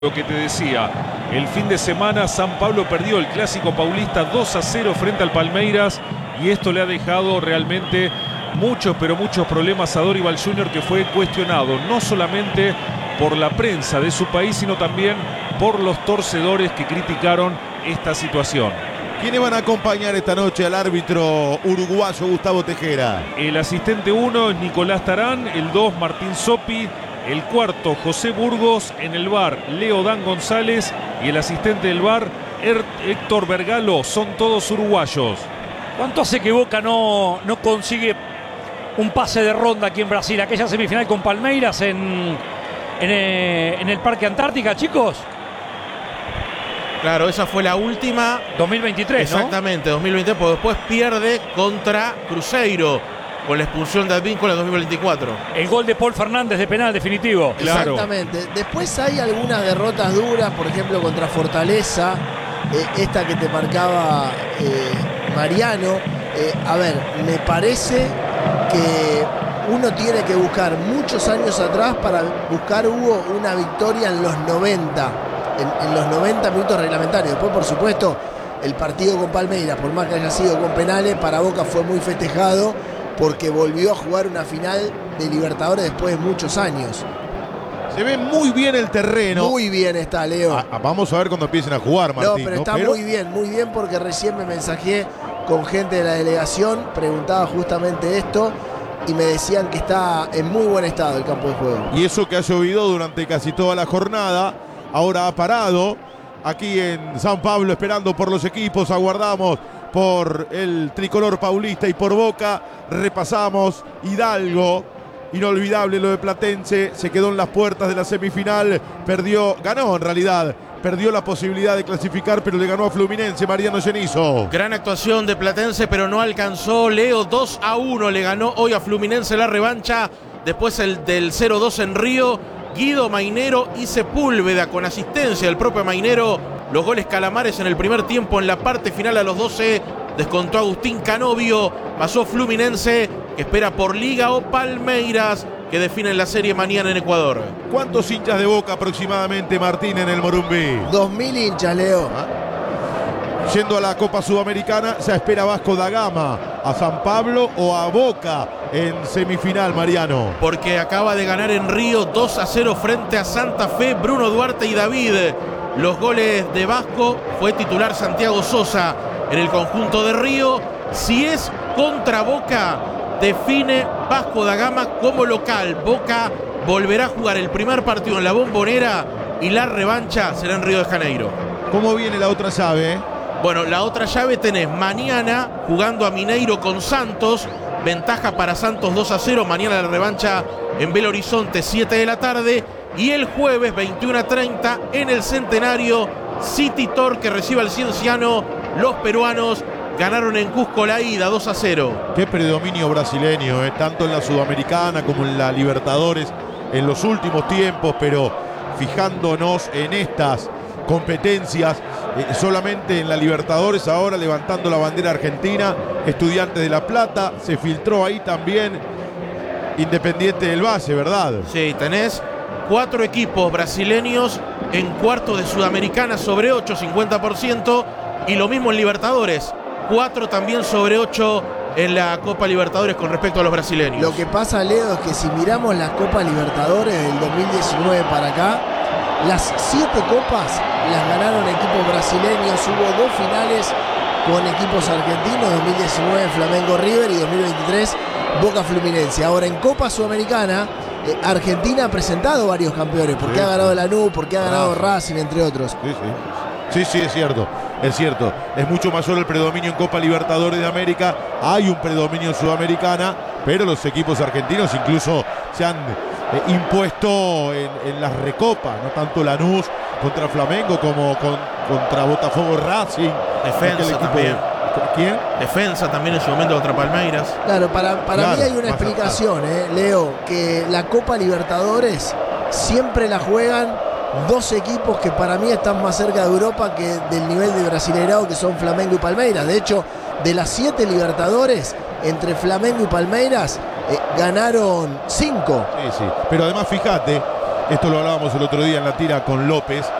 Lo que te decía, el fin de semana San Pablo perdió el Clásico Paulista 2-0 frente al Palmeiras y esto le ha dejado realmente muchos, pero muchos problemas a Dorival Junior, que fue cuestionado no solamente por la prensa de su país, sino también por los torcedores que criticaron esta situación. ¿Quiénes van a acompañar esta noche al árbitro uruguayo Gustavo Tejera? El asistente 1 es Nicolás Tarán, el 2 Martín Sopi, el cuarto José Burgos, en el VAR Leo Dan González y el asistente del VAR Héctor Vergalo. Son todos uruguayos. ¿Cuánto hace que Boca no consigue un pase de ronda aquí en Brasil? Aquella semifinal con Palmeiras en el Parque Antártica, chicos. Claro, esa fue la última. 2023, exactamente, ¿no? 2023, porque después pierde contra Cruzeiro con la expulsión de Advíncula en 2024. El gol de Paul Fernández de penal definitivo. Claro. Exactamente. Después hay algunas derrotas duras, por ejemplo contra Fortaleza, esta que te marcaba Mariano. A ver, me parece que uno tiene que buscar muchos años atrás para buscar, Hugo, una victoria en los 90. En los 90 minutos reglamentarios. Después, por supuesto, el partido con Palmeiras, por más que haya sido con penales, para Boca fue muy festejado porque volvió a jugar una final de Libertadores después de muchos años. Se ve muy bien el terreno. Muy bien está, Leo. Vamos a ver cuando empiecen a jugar, Martín. No, pero está muy bien porque recién me mensajé con gente de la delegación, preguntaba justamente esto y me decían que está en muy buen estado el campo de juego. Y eso que ha llovido durante casi toda la jornada, ahora ha parado aquí en San Pablo, esperando por los equipos. Aguardamos por el tricolor paulista y por Boca. Repasamos Hidalgo, inolvidable lo de Platense, se quedó en las puertas de la semifinal, ganó en realidad, perdió la posibilidad de clasificar, pero le ganó a Fluminense. Mariano Genizo. Gran actuación de Platense, pero no alcanzó. Leo, 2-1 le ganó hoy a Fluminense la revancha, después el del 0-2 en Río. Guido Mainero y Sepúlveda con asistencia del propio Mainero. Los goles calamares en el primer tiempo. En la parte final, a los 12, descontó Agustín Canovio. Pasó Fluminense, que espera por Liga o Palmeiras, que definen la serie mañana en Ecuador. ¿Cuántos hinchas de Boca aproximadamente, Martín, en el Morumbí? 2000 hinchas, Leo. Yendo a la Copa Sudamericana, se espera Vasco da Gama, a San Pablo o a Boca en semifinal, Mariano. Porque acaba de ganar en Río 2-0 frente a Santa Fe, Bruno Duarte y David. Los goles de Vasco, fue titular Santiago Sosa en el conjunto de Río. Si es contra Boca, define Vasco da Gama como local. Boca volverá a jugar el primer partido en la Bombonera y la revancha será en Río de Janeiro. ¿Cómo viene la otra llave? Bueno, la otra llave tenés mañana jugando a Mineiro con Santos. Ventaja para Santos 2-0. Mañana la revancha en Belo Horizonte, 7 de la tarde. Y el jueves 21:30 en el Centenario, City Tor, que recibe al Cienciano. Los peruanos ganaron en Cusco la ida 2-0. Qué predominio brasileño, tanto en la Sudamericana como en la Libertadores en los últimos tiempos, pero fijándonos en estas competencias, solamente en la Libertadores ahora levantando la bandera argentina, Estudiantes de La Plata, se filtró ahí también Independiente del Valle, ¿verdad? Sí, tenés 4 equipos brasileños en cuartos de Sudamericana sobre 8, 50%, y lo mismo en Libertadores, 4 también sobre 8 en la Copa Libertadores con respecto a los brasileños. Lo que pasa, Leo, es que si miramos la Copa Libertadores del 2019 para acá, las 7 copas las ganaron equipos brasileños. Hubo 2 finales con equipos argentinos, 2019 Flamengo River y 2023 Boca Fluminense. Ahora en Copa Sudamericana, Argentina ha presentado varios campeones, porque ha ganado Lanús, porque ha ganado Racing, entre otros. Sí, es cierto. Es cierto, es mucho mayor el predominio en Copa Libertadores de América. Hay un predominio en Sudamericana, pero los equipos argentinos incluso se han impuesto en las recopas, no tanto Lanús contra Flamengo como contra Botafogo Racing. Defensa también. ¿Quién? Defensa también en su momento contra Palmeiras. Claro, para mí hay una explicación, Leo, que la Copa Libertadores siempre la juegan 2 equipos que para mí están más cerca de Europa que del nivel de Brasileirao, que son Flamengo y Palmeiras. De hecho, de las 7 Libertadores, entre Flamengo y Palmeiras, ganaron 5. Sí, pero además fíjate, Esto lo hablábamos el otro día en la tira con López.